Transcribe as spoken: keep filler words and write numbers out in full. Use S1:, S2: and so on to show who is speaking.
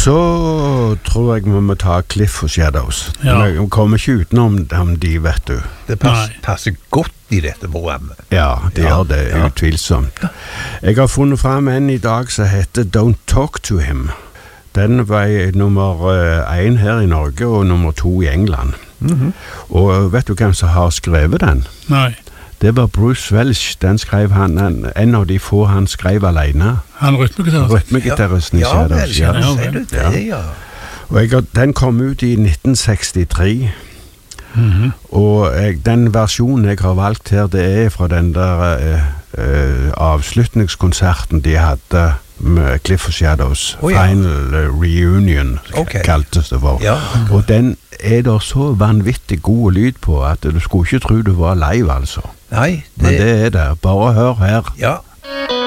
S1: så tror jeg vi må ta Cliff og Shadows.
S2: Ja.
S1: Vi kommer ikke utenom dem de, vet du.
S3: Det pass, passer godt i dette programmet.
S1: Ja, det
S3: Ja,
S1: gjør det,
S3: ja.
S1: utvilsomt. Jeg har funnet frem en i dag som heter Don't Talk to Him. Den var nummer én her i Norge og nummer to i England.
S3: Mhm.
S1: Og vet du hvem som har skrevet den?
S2: Nei,
S1: Det var Bruce Welch. Den skrev han, en, en av de få han skrev alene.
S2: han rytmegitarist.
S1: Rytmegitaristen i
S3: Ja, vel,
S1: Shadows.
S3: ja,
S2: Ja,
S3: ser du
S2: vel.
S3: det, ja.
S1: Og jeg, den kom ut i nitten sekstitre.
S2: Mhm.
S1: Og jeg, den versjonen jeg har valgt her, det er fra den der eh, eh, avslutningskonserten de hadde med Cliff og Shadows.
S3: Oh, ja.
S1: Final eh, Reunion,
S3: Ok.
S1: kaltes det for.
S3: Ja,
S1: Og den er der så vanvittig god lyd på at du skulle ikke tro du var live, altså.
S3: nei,
S1: Men
S3: det,
S1: det er det. Bare hør her.
S3: ja.